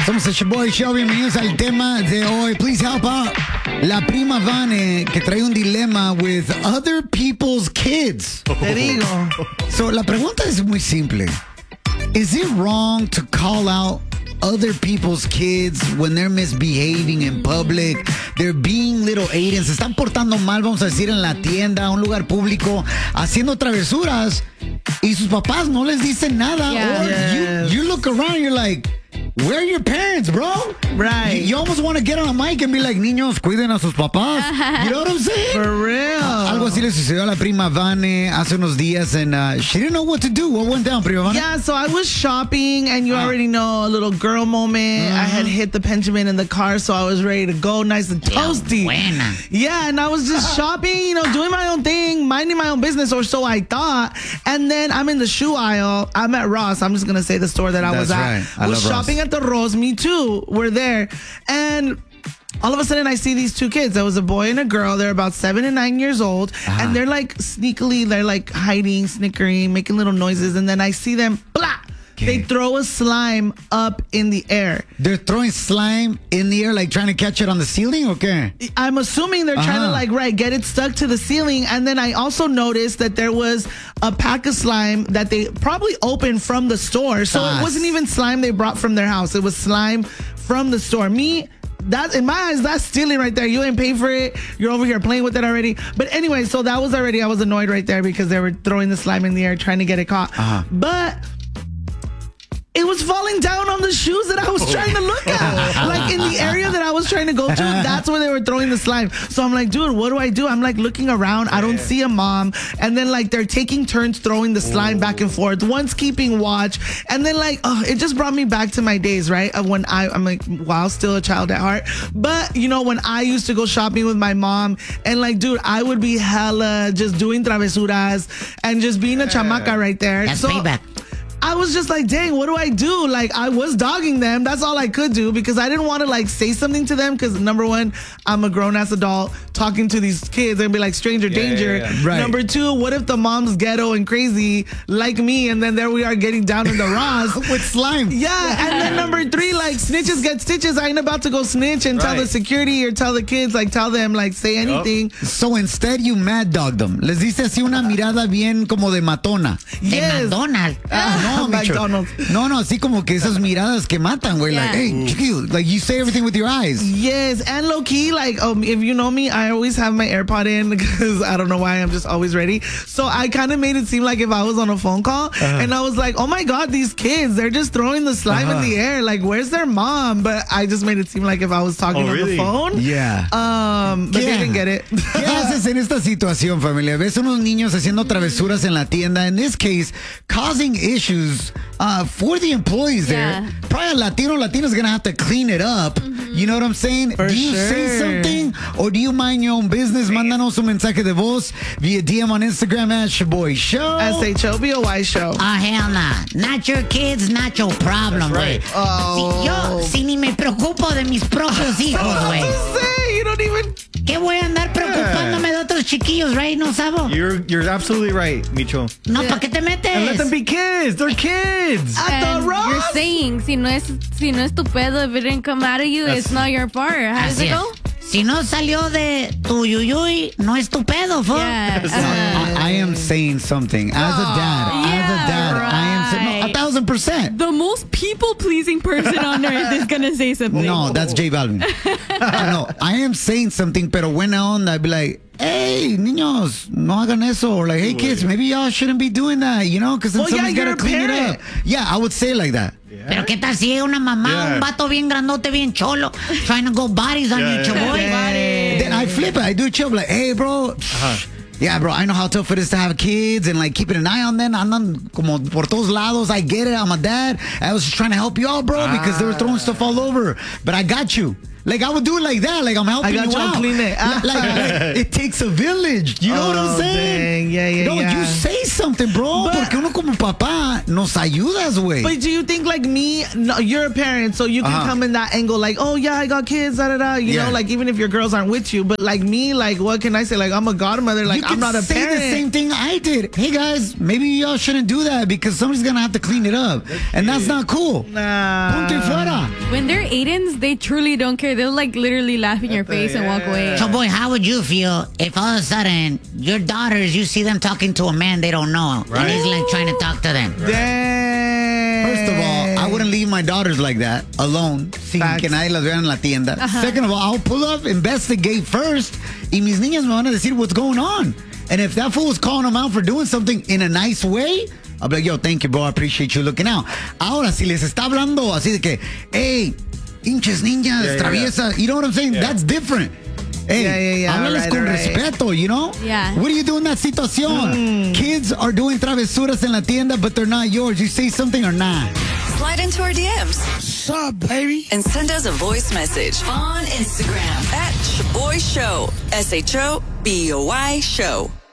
Somos el Shaboy Show. Bienvenidos al tema de hoy. Please help out. La prima Vane que trae un dilema with other people's kids. Te digo. So, la pregunta es muy simple. Is it wrong to call out other people's kids when they're misbehaving in public? They're being little aliens. Se están portando mal, vamos a decir, en la tienda, un lugar público, haciendo travesuras y sus papás no les dicen nada. Yeah. Or you look around, you're like, where are your parents, bro? Right. You almost want to get on a mic and be like, niños, cuiden a sus papás. You know what I'm saying? For real. Algo así le sucedió a la prima Vane hace unos días, and she didn't know what to do. What went down, prima Vane? Yeah, so I was shopping, and you already know, a little girl moment. I had hit the Benjamin in the car, so I was ready to go, nice and toasty. Buena. Yeah, and I was just shopping, doing my own thing, minding my own business, or so I thought. And then I'm in the shoe aisle. I'm at Ross. I'm just going to say the store that I was at. Right. I was love shopping Ross. at the Rose. Me too. We're there. And all of a sudden, I see these two kids. There was a boy and a girl. They're about 7 and 9 years old. And they're like sneakily, they're like hiding, snickering, making little noises. And then I see them, blah! They throw a slime up in the air. They're throwing slime in the air, like trying to catch it on the ceiling, okay? I'm assuming they're trying to get it stuck to the ceiling. And then I also noticed that there was a pack of slime that they probably opened from the store. So it wasn't even slime they brought from their house. It was slime from the store. That, in my eyes, that's stealing right there. You ain't paid for it. You're over here playing with it already. But anyway, so that was already, I was annoyed right there because they were throwing the slime in the air trying to get it caught. But it was falling down on the shoes that I was trying to look at. Like in the area that I was trying to go to, that's where they were throwing the slime. So I'm like, dude, what do I do? I'm like looking around. I don't see a mom. And then like they're taking turns throwing the slime back and forth. One's keeping watch. And then like, it just brought me back to my days, right? Of when I'm like, wow, still a child at heart. But when I used to go shopping with my mom and like, dude, I would be hella just doing travesuras and just being a chamaca right there. That's payback. I was just like, dang, what do I do? Like, I was dogging them. That's all I could do because I didn't want to, like, say something to them because, number one, I'm a grown-ass adult talking to these kids and be like, stranger danger. Yeah. Right. Number two, what if the mom's ghetto and crazy like me and then there we are getting down in the Ross. With slime. Yeah, and then number three, like, snitches get stitches. I ain't about to go snitch and tell the security or tell the kids, like, tell them, like, say anything. So instead, you mad dogged them. Les diste así una mirada bien como de matona. Yes. De McDonald's. No, Micho. McDonald's. No, así como que esas miradas que matan, güey. Like, hey, chiquillo. Like, you say everything with your eyes. Yes, and low key, like, if you know me, I always have my AirPod in because I don't know why, I'm just always ready. So I kind of made it seem like if I was on a phone call and I was like, oh my God, these kids, they're just throwing the slime in the air. Like, where's their mom? But I just made it seem like if I was talking on the phone. Yeah. But they didn't get it. ¿Qué haces en esta situación, familia? Ves unos niños haciendo travesuras en la tienda. In this case, causing issues for the employees there. Probably a Latino's gonna have to clean it up. You know what I'm saying? For do you say something or do you mind your own business? Mándanos un mensaje de voz via DM on Instagram at Shaboy Show. SHOBOY Show. Hell nah. Not your kids, not your problem, güey. Si ni me preocupo de mis propios hijos, güey. You don't even... ¿Qué voy a andar preocupándome de otros chiquillos, right? No sabo. You're absolutely right, Micho. No, ¿para qué te metes? And let them be kids. They're kids. At the Ross. You're saying, si no es tu pedo, if it didn't come out of you, it's not your part. How does Así it es. go? Si no salió de tu yuyuy, no es tu pedo, fool. Yeah. I am saying something. As a dad, I am saying, no, 1,000%. The most people-pleasing person on earth is going to say something. No, that's J Balvin. No, I am saying something, pero buena onda. I'd be like, hey, niños, no hagan eso. Or like, hey, kids, maybe y'all shouldn't be doing that, Because then somebody's got to clean it up. Yeah, I would say it like that. Pero qué tal si una mamá, un vato bien grandote, bien cholo, trying to go bodies on your chaboy. Then I flip it. I do chill. Like, hey, bro. Yeah, bro, I know how tough it is to have kids and like keeping an eye on them. Andan como por todos lados. I get it. I'm a dad. I was just trying to help you out, bro, because they were throwing stuff all over. But I got you. Like, I would do it like that. Like, I'm helping you out. I'll clean it. Like, it takes a village. You know what I'm saying? Dang. No, you say something, bro. Porque uno como papá nos ayudas, güey. But do you think like me, no, you're a parent, so you can come in that angle like, oh yeah, I got kids, you know, like even if your girls aren't with you, but like me, like what can I say? Like I'm a godmother, like I'm not a say parent. the same thing I did. Hey guys, maybe y'all shouldn't do that because somebody's gonna have to clean it up, and that's not cool. Punto y fuera. When they're Aidens, they truly don't care. They'll like literally laugh in your face and walk away. So, boy, how would you feel if all of a sudden your daughters, you see them talking to a man they don't know, and he's like trying to talk to them? Dang. First of all, I wouldn't leave my daughters like that alone, sin que nadie las vea en la tienda. Second of all, I'll pull up, investigate first, y mis niñas me van a decir what's going on. And if that fool is calling them out for doing something in a nice way, I'll be like, yo, thank you, bro, I appreciate you looking out. Ahora, si les está hablando así de que, hey, hinches niñas, traviesas, you know what I'm saying? That's different. Hey, háblales con respeto, you know? Yeah. What do you do in that situación? Kids are doing travesuras en la tienda, but they're not yours. You say something or not? Slide into our DMs. What's up, baby? And send us a voice message on Instagram at Shaboy Show. SHOBOY Show.